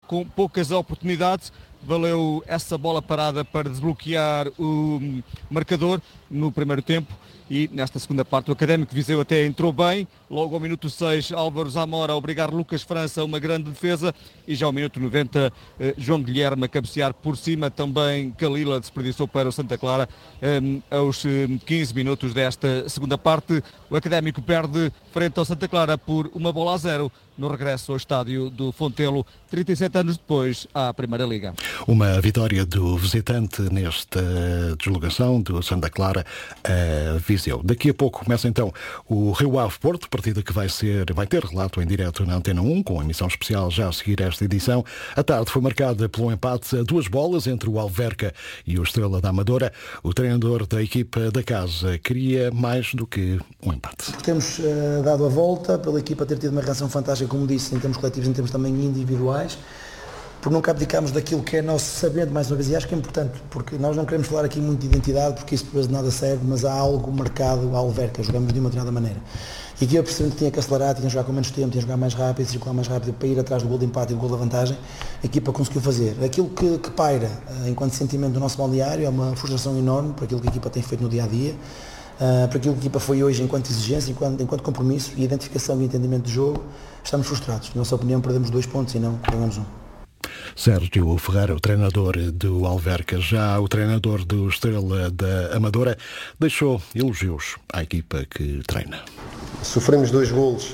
com poucas oportunidades. Valeu essa bola parada para desbloquear o marcador no primeiro tempo. E nesta segunda parte o Académico de Viseu até entrou bem. Logo ao minuto 6, Álvaro Zamora a obrigar Lucas França a uma grande defesa. E já ao minuto 90, João Guilherme a cabecear por cima. Também Kalila desperdiçou para o Santa Clara. Aos 15 minutos desta segunda parte, o Académico perde frente ao Santa Clara por 1-0 no regresso ao estádio do Fontelo, 37 anos depois, à Primeira Liga. Uma vitória do visitante nesta deslocação do Santa Clara a Viseu. Daqui a pouco começa então o Rio Ave Porto, partida que vai ter relato em direto na Antena 1, com emissão especial já a seguir esta edição. A tarde foi marcada pelo empate a 2 entre o Alverca e o Estrela da Amadora. O treinador da equipa da casa queria mais do que um empate. Temos dado a volta pela equipa ter tido uma reação fantástica, como disse, em termos coletivos, em termos também individuais, por nunca abdicarmos daquilo que é nosso sabendo, mais uma vez, e acho que é importante, porque nós não queremos falar aqui muito de identidade, porque isso depois de nada serve, mas há algo marcado à Alverca, jogamos de uma determinada maneira. E aqui eu percebi que tinha que acelerar, tinha que jogar com menos tempo, tinha que jogar mais rápido, circular mais rápido, para ir atrás do gol de empate e do gol da vantagem, a equipa conseguiu fazer. Aquilo que paira, enquanto sentimento do nosso balneário, é uma frustração enorme por aquilo que a equipa tem feito no dia-a-dia, para aquilo que a equipa foi hoje enquanto exigência, enquanto compromisso e identificação e entendimento do jogo. Estamos frustrados. Na nossa opinião, perdemos 2 pontos e não ganhamos 1. Sérgio Ferreira, o treinador do Alverca. Já o treinador do Estrela da Amadora deixou elogios à equipa que treina. Sofremos 2 golos,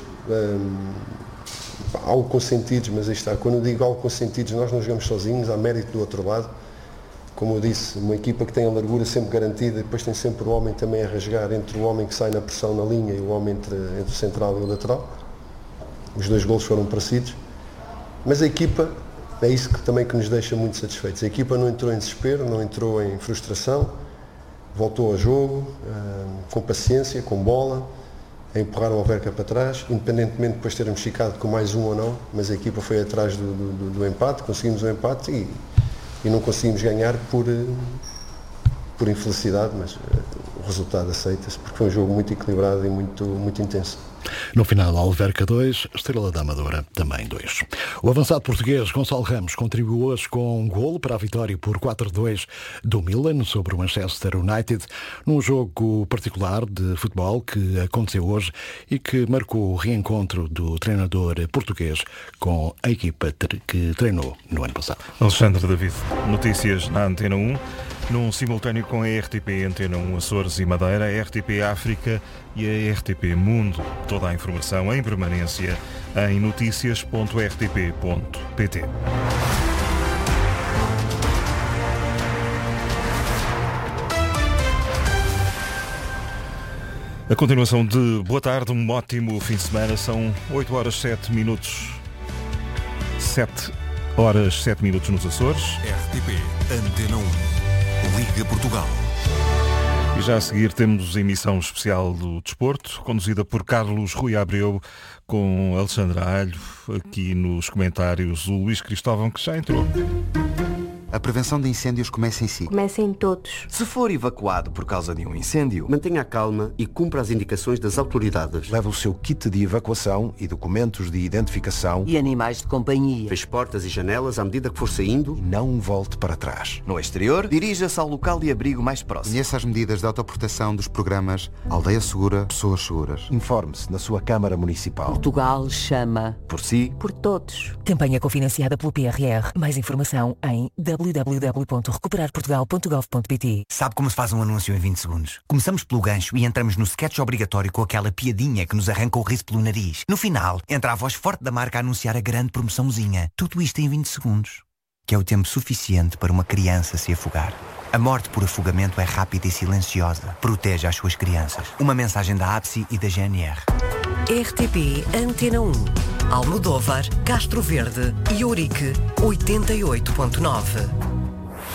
algo consentidos, mas aí está. Quando eu digo algo consentidos, nós não jogamos sozinhos, há mérito do outro lado. Como eu disse, uma equipa que tem a largura sempre garantida, depois tem sempre o homem também a rasgar entre o homem que sai na pressão na linha e o homem entre o central e o lateral. Os 2 golos foram parecidos, mas a equipa, é isso que também que nos deixa muito satisfeitos. A equipa não entrou em desespero, não entrou em frustração, voltou ao jogo, com paciência, com bola, a empurrar o Alverca para trás, independentemente de depois termos ficado com mais um ou não, mas a equipa foi atrás do empate, conseguimos o empate e não conseguimos ganhar por infelicidade, mas o resultado aceita-se, porque foi um jogo muito equilibrado e muito intenso. No final, Alverca 2, Estrela da Amadora também 2. O avançado português Gonçalo Ramos contribuiu hoje com um golo para a vitória por 4-2 do Milan sobre o Manchester United, num jogo particular de futebol que aconteceu hoje e que marcou o reencontro do treinador português com a equipa que treinou no ano passado. Alexandre David, notícias na Antena 1, num simultâneo com a RTP Antena 1 Açores e Madeira, a RTP África e a RTP Mundo. Toda a informação em permanência em noticias.rtp.pt. A continuação de Boa Tarde, um ótimo fim de semana. São 8h07. 7h07 nos Açores. RTP Antena 1. Liga Portugal. E já a seguir temos a emissão especial do Desporto, conduzida por Carlos Rui Abreu, com Alexandra Alho. Aqui nos comentários o Luís Cristóvão, que já entrou. A prevenção de incêndios começa em si. Começa em todos. Se for evacuado por causa de um incêndio, mantenha a calma e cumpra as indicações das autoridades. Leve o seu kit de evacuação e documentos de identificação. E animais de companhia. Feche portas e janelas à medida que for saindo. E não volte para trás. No exterior, dirija-se ao local de abrigo mais próximo. Conheça as medidas de autoproteção dos programas Aldeia Segura, Pessoas Seguras. Informe-se na sua Câmara Municipal. Portugal chama. Por si. Por todos. Campanha cofinanciada pelo PRR. Mais informação em www.recuperarportugal.gov.pt. Sabe como se faz um anúncio em 20 segundos? Começamos pelo gancho e entramos no sketch obrigatório com aquela piadinha que nos arranca o riso pelo nariz. No final, entra a voz forte da marca a anunciar a grande promoçãozinha. Tudo isto em 20 segundos. Que é o tempo suficiente para uma criança se afogar. A morte por afogamento é rápida e silenciosa. Proteja as suas crianças. Uma mensagem da APSI e da GNR. RTP Antena 1. Almodóvar, Castro Verde e Ourique 88.9.